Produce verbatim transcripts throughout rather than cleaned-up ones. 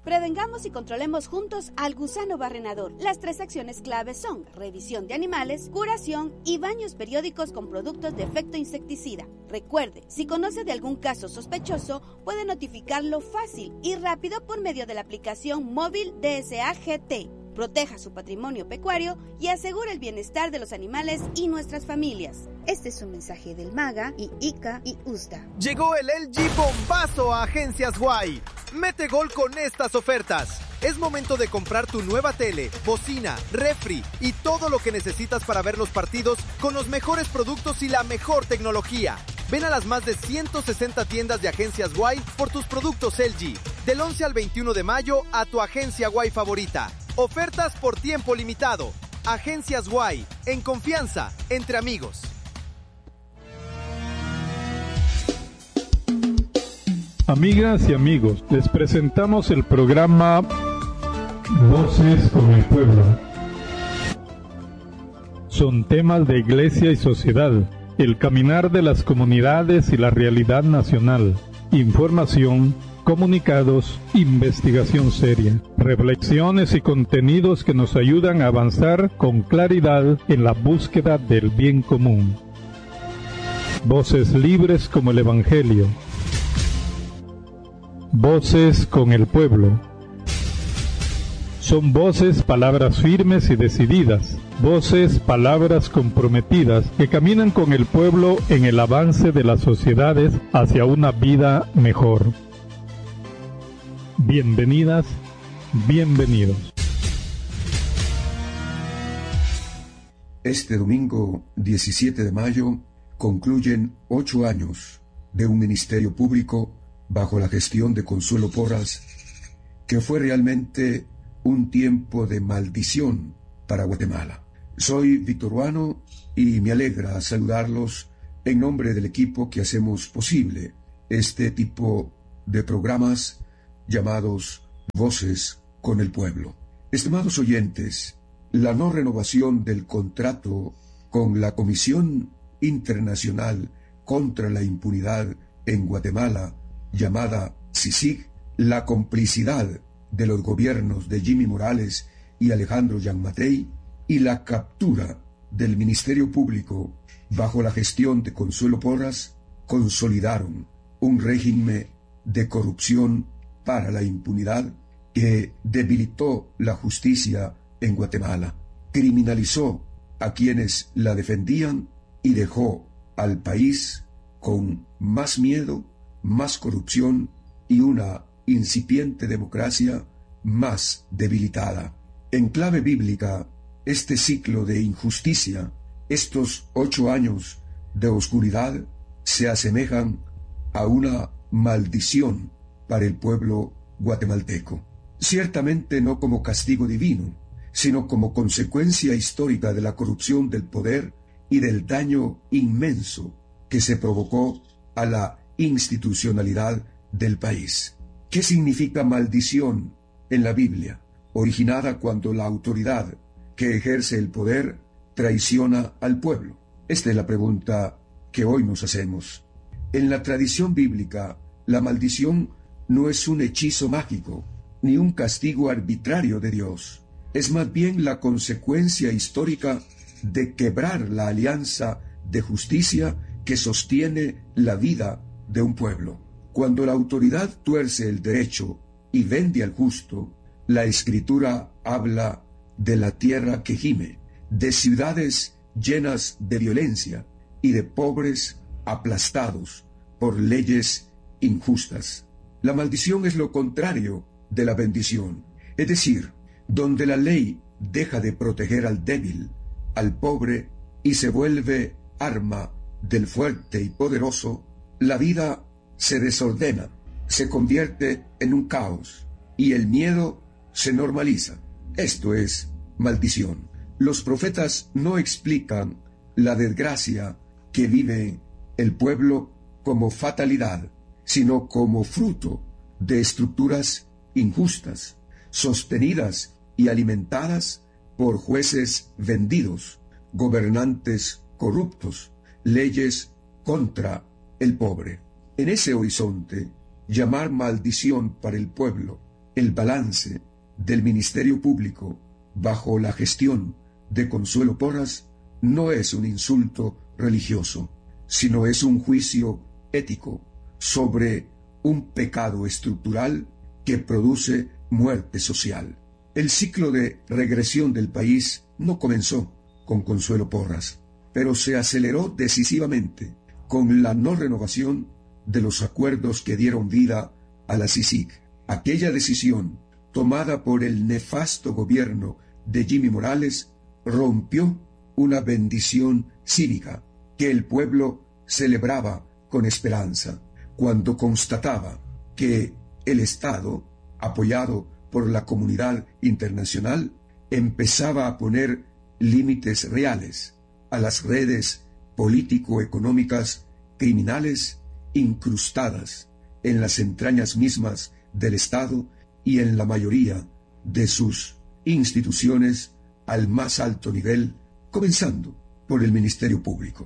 Prevengamos y controlemos juntos al gusano barrenador. Las tres acciones claves son revisión de animales, curación y baños periódicos con productos de efecto insecticida. Recuerde, si conoce de algún caso sospechoso, puede notificarlo fácil y rápido por medio de la aplicación móvil D S A G T. Proteja su patrimonio pecuario y asegure el bienestar de los animales y nuestras familias. Este es un mensaje del MAGA y I C A y U S D A. Llegó el L G Bombazo a Agencias Guay. Mete gol con estas ofertas. Es momento de comprar tu nueva tele, bocina, refri y todo lo que necesitas para ver los partidos con los mejores productos y la mejor tecnología. Ven a las más de ciento sesenta tiendas de Agencias Guay por tus productos L G. Del once al veintiuno de mayo a tu agencia Guay favorita. Ofertas por tiempo limitado. Agencias Guay. En confianza, entre amigos. Amigas y amigos, les presentamos el programa Voces con el Pueblo. Son temas de iglesia y sociedad, el caminar de las comunidades y la realidad nacional, información, comunicados, investigación seria, reflexiones y contenidos que nos ayudan a avanzar con claridad en la búsqueda del bien común. Voces libres como el Evangelio. Voces con el pueblo. Son voces, palabras firmes y decididas, voces, palabras comprometidas que caminan con el pueblo en el avance de las sociedades hacia una vida mejor. Bienvenidas, bienvenidos. Este domingo diecisiete de mayo concluyen ocho años de un ministerio público bajo la gestión de Consuelo Porras, que fue realmente un tiempo de maldición para Guatemala. Soy Víctor Ruano y me alegra saludarlos en nombre del equipo que hacemos posible este tipo de programas llamados Voces con el Pueblo. Estimados oyentes, la no renovación del contrato con la Comisión Internacional contra la Impunidad en Guatemala, llamada C I C I G, la complicidad de los gobiernos de Jimmy Morales y Alejandro Gianmattei y la captura del Ministerio Público bajo la gestión de Consuelo Porras consolidaron un régimen de corrupción para la impunidad que debilitó la justicia en Guatemala, criminalizó a quienes la defendían y dejó al país con más miedo, más corrupción y una incipiente democracia más debilitada. En clave bíblica, este ciclo de injusticia, estos ocho años de oscuridad, se asemejan a una maldición para el pueblo guatemalteco. Ciertamente no como castigo divino, sino como consecuencia histórica de la corrupción del poder y del daño inmenso que se provocó a la institucionalidad del país. ¿Qué significa maldición en la Biblia? Originada cuando la autoridad que ejerce el poder traiciona al pueblo. Esta es la pregunta que hoy nos hacemos. En la tradición bíblica, la maldición no es un hechizo mágico, ni un castigo arbitrario de Dios. Es más bien la consecuencia histórica de quebrar la alianza de justicia que sostiene la vida de un pueblo. Cuando la autoridad tuerce el derecho y vende al justo, la Escritura habla de la tierra que gime, de ciudades llenas de violencia y de pobres aplastados por leyes injustas. La maldición es lo contrario de la bendición, es decir, donde la ley deja de proteger al débil, al pobre, y se vuelve arma del fuerte y poderoso, la vida se desordena, se convierte en un caos, y el miedo se normaliza. Esto es maldición. Los profetas no explican la desgracia que vive el pueblo como fatalidad, sino como fruto de estructuras injustas, sostenidas y alimentadas por jueces vendidos, gobernantes corruptos, leyes contra el pobre. En ese horizonte, llamar maldición para el pueblo el balance del Ministerio Público bajo la gestión de Consuelo Porras no es un insulto religioso, sino es un juicio ético sobre un pecado estructural que produce muerte social. El ciclo de regresión del país no comenzó con Consuelo Porras, pero se aceleró decisivamente con la no renovación de los acuerdos que dieron vida a la C I C I C. Aquella decisión, tomada por el nefasto gobierno de Jimmy Morales, rompió una bendición cívica que el pueblo celebraba con esperanza, cuando constataba que el Estado, apoyado por la comunidad internacional, empezaba a poner límites reales a las redes político-económicas criminales incrustadas en las entrañas mismas del Estado y en la mayoría de sus instituciones al más alto nivel, comenzando por el Ministerio Público.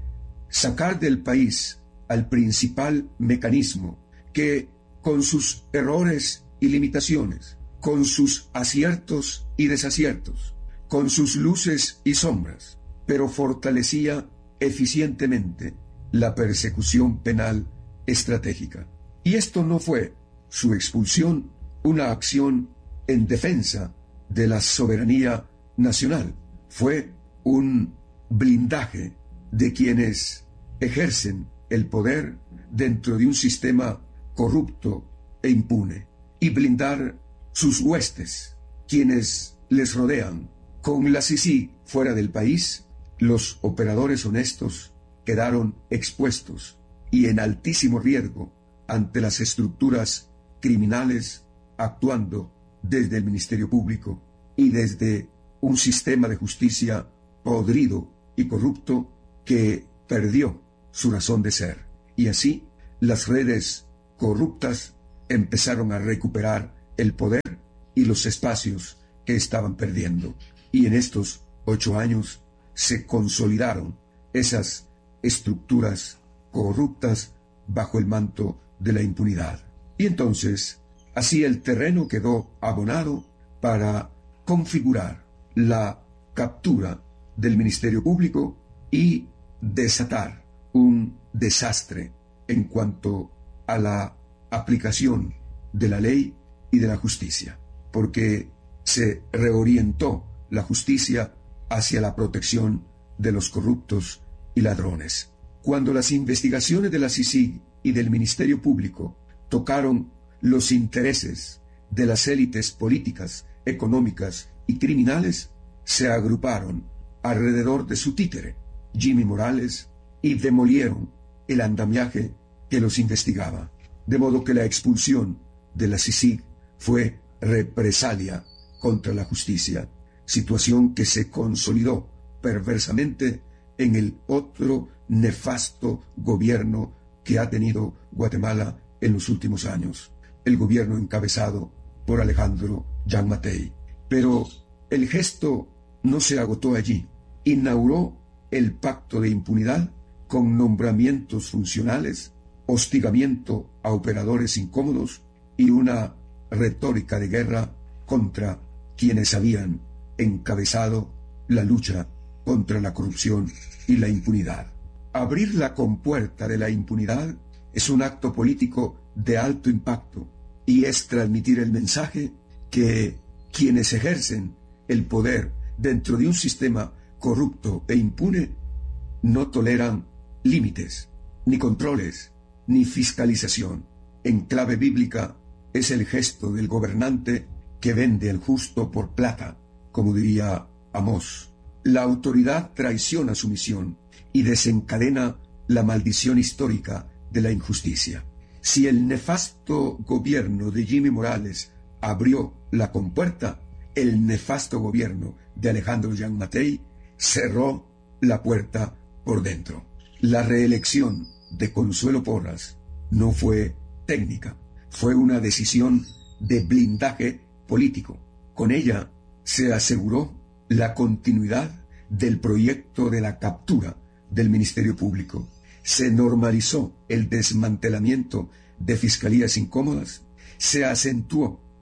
Sacar del país al principal mecanismo que, con sus errores y limitaciones, con sus aciertos y desaciertos, con sus luces y sombras, pero fortalecía eficientemente la persecución penal estratégica. Y esto no fue su expulsión una acción en defensa de la soberanía nacional, fue un blindaje de quienes ejercen el poder dentro de un sistema corrupto e impune, y blindar sus huestes, quienes les rodean. Con la C I C I fuera del país, los operadores honestos quedaron expuestos y en altísimo riesgo ante las estructuras criminales, actuando desde el Ministerio Público y desde un sistema de justicia podrido y corrupto que perdió su razón de ser. Y así las redes corruptas empezaron a recuperar el poder y los espacios que estaban perdiendo. Y en estos ocho años se consolidaron esas estructuras corruptas bajo el manto de la impunidad. Y entonces, así el terreno quedó abonado para configurar la captura del Ministerio Público y desatar un desastre en cuanto a la aplicación de la ley y de la justicia, porque se reorientó la justicia hacia la protección de los corruptos y ladrones. Cuando las investigaciones de la C I C I y del Ministerio Público tocaron los intereses de las élites políticas, económicas y criminales, se agruparon alrededor de su títere, Jimmy Morales, y demolieron el andamiaje que los investigaba. De modo que la expulsión de la C I C I fue represalia contra la justicia, situación que se consolidó perversamente en el otro nefasto gobierno que ha tenido Guatemala en los últimos años, el gobierno encabezado por Alejandro Giammattei. Pero el gesto no se agotó allí. Inauguró el pacto de impunidad con nombramientos funcionales, hostigamiento a operadores incómodos y una retórica de guerra contra quienes habían encabezado la lucha contra la corrupción y la impunidad. Abrir la compuerta de la impunidad es un acto político de alto impacto y es transmitir el mensaje que quienes ejercen el poder dentro de un sistema corrupto e impune no toleran límites, ni controles, ni fiscalización. En clave bíblica es el gesto del gobernante que vende al justo por plata, como diría Amós. La autoridad traiciona su misión y desencadena la maldición histórica de la injusticia. Si el nefasto gobierno de Jimmy Morales abrió la compuerta, el nefasto gobierno de Alejandro Giammattei cerró la puerta por dentro. La reelección de Consuelo Porras no fue técnica, fue una decisión de blindaje político. Con ella se aseguró la continuidad del proyecto de la captura del Ministerio Público. Se normalizó el desmantelamiento de fiscalías incómodas, se acentuó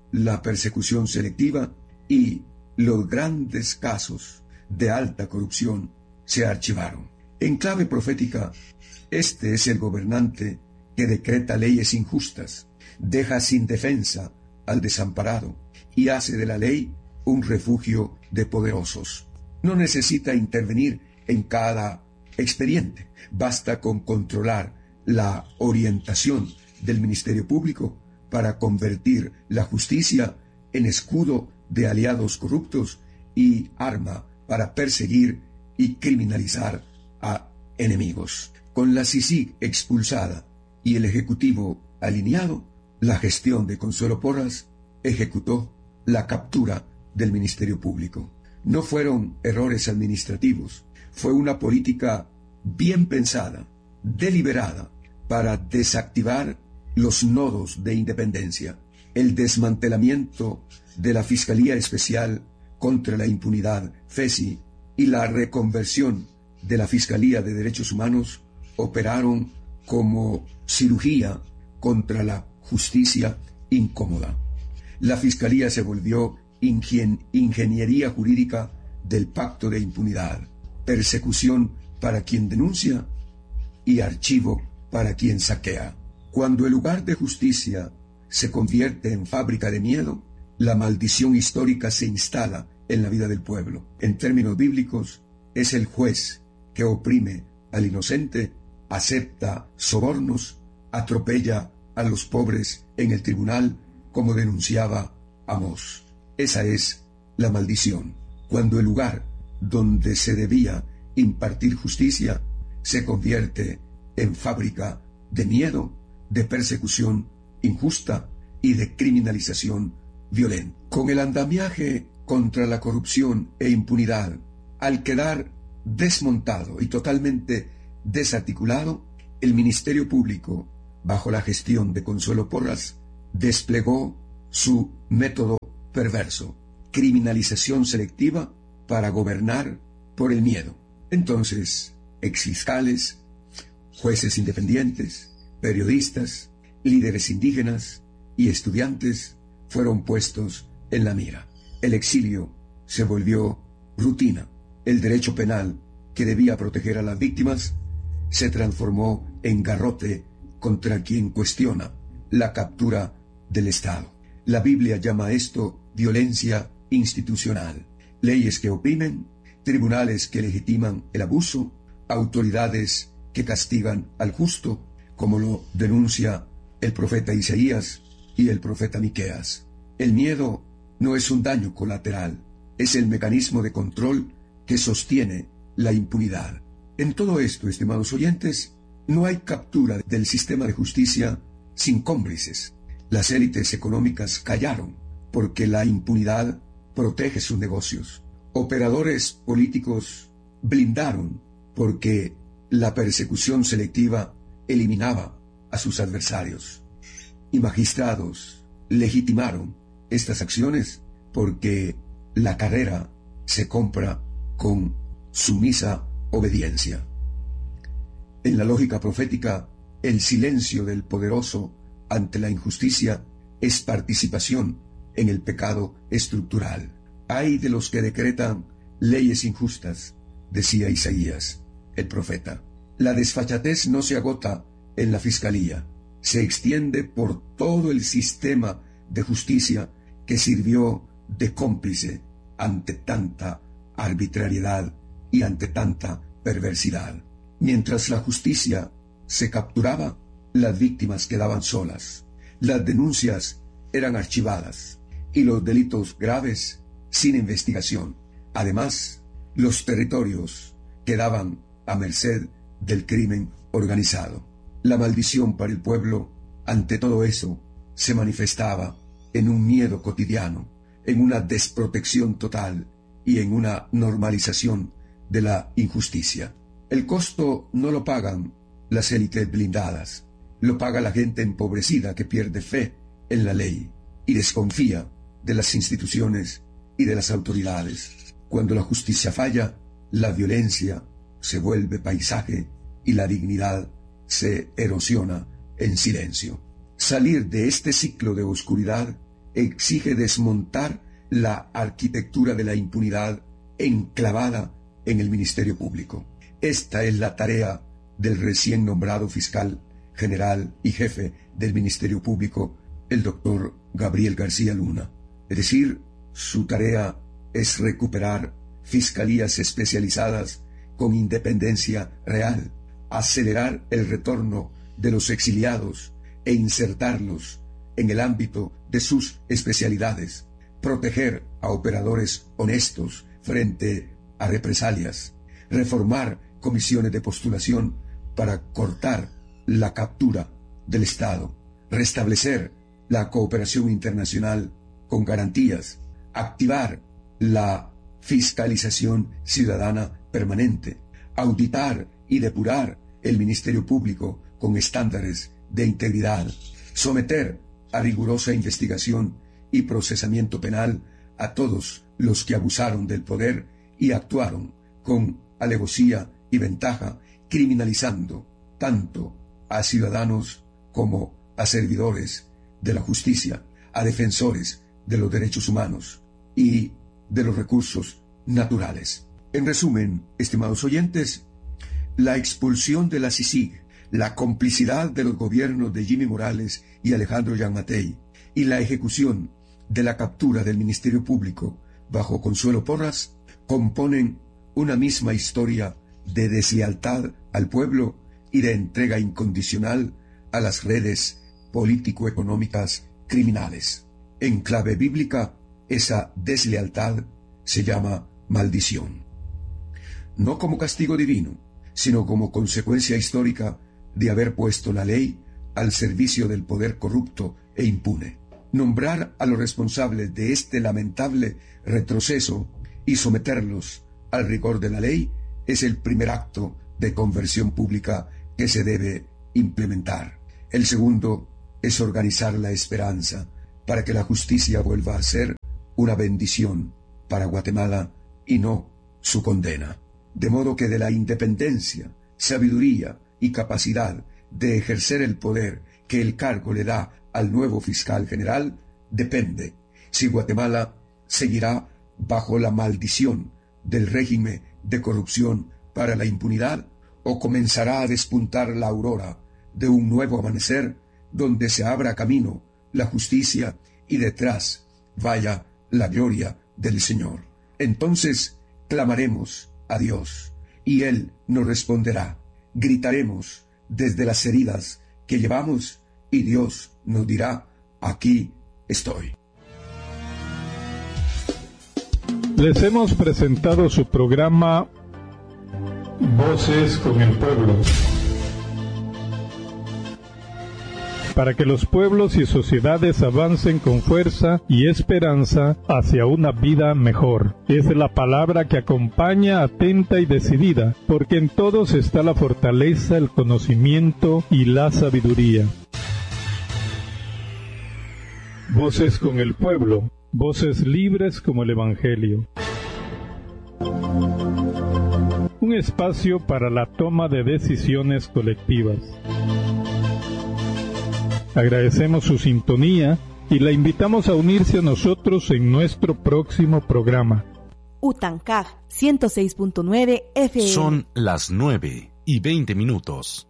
la persecución selectiva y los grandes casos de alta corrupción se archivaron. En clave profética, este es el gobernante que decreta leyes injustas, deja sin defensa al desamparado y hace de la ley un refugio de poderosos. No necesita intervenir en cada expediente, basta con controlar la orientación del Ministerio Público para convertir la justicia en escudo de aliados corruptos y arma para perseguir y criminalizar a enemigos. Con la C I C I C expulsada y el Ejecutivo alineado, la gestión de Consuelo Porras ejecutó la captura del Ministerio Público. No fueron errores administrativos, fue una política bien pensada, deliberada, para desactivar los nodos de independencia, el desmantelamiento de la Fiscalía Especial contra la Impunidad, F E S I, y la reconversión de la Fiscalía de Derechos Humanos operaron como cirugía contra la justicia incómoda. La Fiscalía se volvió ingen- ingeniería jurídica del pacto de impunidad, persecución para quien denuncia y archivo para quien saquea. Cuando el lugar de justicia se convierte en fábrica de miedo, la maldición histórica se instala en la vida del pueblo. En términos bíblicos, es el juez que oprime al inocente, acepta sobornos, atropella a los pobres en el tribunal, como denunciaba Amós. Esa es la maldición. Cuando el lugar donde se debía impartir justicia se convierte en fábrica de miedo, de persecución injusta y de criminalización violenta. Con el andamiaje contra la corrupción e impunidad, al quedar desmontado y totalmente desarticulado, el Ministerio Público, bajo la gestión de Consuelo Porras, desplegó su método perverso, criminalización selectiva para gobernar por el miedo. Entonces, exfiscales, jueces independientes, periodistas, líderes indígenas y estudiantes fueron puestos en la mira. El exilio se volvió rutina. El derecho penal, que debía proteger a las víctimas, se transformó en garrote contra quien cuestiona la captura del Estado. La Biblia llama a esto violencia institucional. Leyes que oprimen, tribunales que legitiman el abuso, autoridades que castigan al justo, como lo denuncia el profeta Isaías y el profeta Miqueas. El miedo no es un daño colateral, es el mecanismo de control que sostiene la impunidad. En todo esto, estimados oyentes, no hay captura del sistema de justicia sin cómplices. Las élites económicas callaron porque la impunidad protege sus negocios. Operadores políticos blindaron porque la persecución selectiva eliminaba a sus adversarios. Y magistrados legitimaron estas acciones porque la carrera se compra con sumisa obediencia. En la lógica profética, el silencio del poderoso ante la injusticia es participación en el pecado estructural. Ay de los que decretan leyes injustas, decía Isaías, el profeta. La desfachatez no se agota en la fiscalía, se extiende por todo el sistema de justicia que sirvió de cómplice ante tanta arbitrariedad y ante tanta perversidad. Mientras la justicia se capturaba, las víctimas quedaban solas, las denuncias eran archivadas y los delitos graves sin investigación. Además, los territorios quedaban a merced del crimen organizado. La maldición para el pueblo, ante todo eso, se manifestaba en un miedo cotidiano, en una desprotección total y en una normalización de la injusticia. El costo no lo pagan las élites blindadas, lo paga la gente empobrecida que pierde fe en la ley y desconfía de las instituciones y de las autoridades. Cuando la justicia falla, la violencia se vuelve paisaje y la dignidad se erosiona en silencio. Salir de este ciclo de oscuridad exige desmontar la arquitectura de la impunidad enclavada en el Ministerio Público. Esta es la tarea del recién nombrado fiscal general y jefe del Ministerio Público, el doctor Gabriel García Luna. Es decir, su tarea es recuperar fiscalías especializadas con independencia real, acelerar el retorno de los exiliados e insertarlos en el ámbito de sus especialidades, proteger a operadores honestos frente a represalias, reformar comisiones de postulación para cortar la captura del Estado, restablecer la cooperación internacional con garantías, activar la fiscalización ciudadana permanente, auditar y depurar el Ministerio Público con estándares de integridad, someter a rigurosa investigación y procesamiento penal a todos los que abusaron del poder y actuaron con alevosía y ventaja, criminalizando tanto a ciudadanos como a servidores de la justicia, a defensores de los derechos humanos y de los recursos naturales. En resumen, estimados oyentes, la expulsión de la C I C I G, la complicidad de los gobiernos de Jimmy Morales y Alejandro Giammattei y la ejecución de la captura del Ministerio Público bajo Consuelo Porras componen una misma historia de deslealtad al pueblo y de entrega incondicional a las redes político-económicas criminales. En clave bíblica, esa deslealtad se llama maldición. No como castigo divino, sino como consecuencia histórica de haber puesto la ley al servicio del poder corrupto e impune. Nombrar a los responsables de este lamentable retroceso y someterlos al rigor de la ley es el primer acto de conversión pública que se debe implementar. El segundo es organizar la esperanza para que la justicia vuelva a ser una bendición para Guatemala y no su condena. De modo que de la independencia, sabiduría y capacidad de ejercer el poder que el cargo le da al nuevo fiscal general depende si Guatemala seguirá bajo la maldición del régimen de corrupción para la impunidad o comenzará a despuntar la aurora de un nuevo amanecer donde se abra camino la justicia y detrás vaya la gloria del Señor. Entonces clamaremos a Dios y Él nos responderá. Gritaremos desde las heridas que llevamos y Dios nos dirá: aquí estoy. Les hemos presentado su programa Voces con el Pueblo, para que los pueblos y sociedades avancen con fuerza y esperanza hacia una vida mejor. Es la palabra que acompaña atenta y decidida, porque en todos está la fortaleza, el conocimiento y la sabiduría. Voces con el Pueblo, voces libres como el Evangelio. Un espacio para la toma de decisiones colectivas. Agradecemos su sintonía y la invitamos a unirse a nosotros en nuestro próximo programa. Utancaj ciento seis punto nueve F M. Son las nueve y veinte minutos.